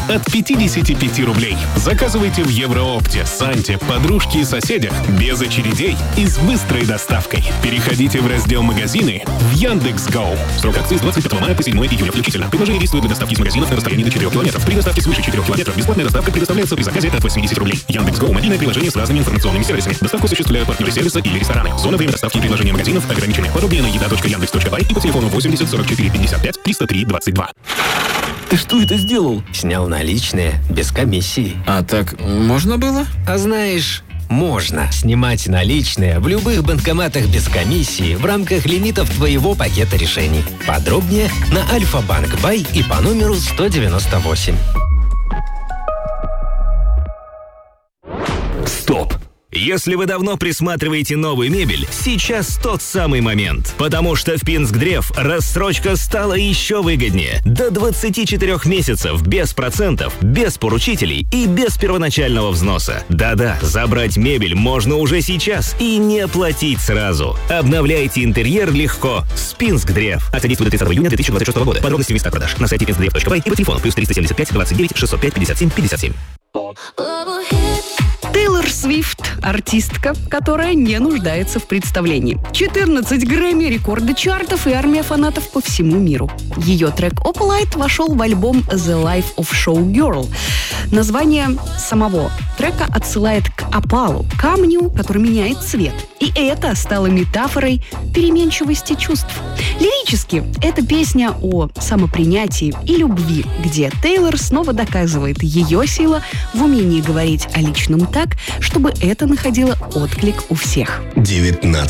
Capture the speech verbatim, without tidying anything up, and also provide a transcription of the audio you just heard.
от пятьдесят пять рублей. Заказывайте в Еврооптте, Санте, Подружке и Соседях без очередей и с быстрой доставкой. Переходите в раздел «Магазины» в Яндекс.Гоу. Срок акции с двадцать пятого мая по седьмого июля включительно. Предложение действует для доставки из магазинов на расстоянии до четырёх километров. При доставке свыше четырёх километров бесплатная доставка предоставляется при заказе от восемьдесят рублей. Яндекс.Гоу — мобильное приложение с разными информационными сервисами. Доставку осуществляют партнеры сервиса или рестораны. Зона, время доставки и предложения магазинов ограничены. Подробнее на еда точка яндекс точка бай и по телефону восемьдесят сорок четыре пятьдесят пять триста три двадцать два. Ты что это сделал? Снял наличные, без комиссии. А так можно было? А знаешь, можно снимать наличные в любых банкоматах без комиссии в рамках лимитов твоего пакета решений. Подробнее на Альфа-Банк Бай и по номеру сто девяносто восемь. Стоп! Если вы давно присматриваете новую мебель, сейчас тот самый момент. Потому что в Пинск-Древ рассрочка стала еще выгоднее. До двадцати четырёх месяцев без процентов, без поручителей и без первоначального взноса. Да-да, забрать мебель можно уже сейчас и не платить сразу. Обновляйте интерьер легко с Пинск-Древ. Акция действует до тридцатого июня две тысячи двадцать шестого года. Подробности в местах продаж на сайте пинск древ точка бай и по телефону плюс триста семьдесят пять двадцать девять шестьсот пять пятьдесят семь пятьдесят семь. Тейлор Свифт – артистка, которая не нуждается в представлении. четырнадцать Грэмми, рекорды чартов и армия фанатов по всему миру. Ее трек «Opalite» вошел в альбом «The Life of Showgirl». Название самого трека отсылает к опалу, камню, который меняет цвет. И это стало метафорой переменчивости чувств. Лирически, это песня о самопринятии и любви, где Тейлор снова доказывает ее сила в умении говорить о личном так, чтобы это находило отклик у всех. девятнадцать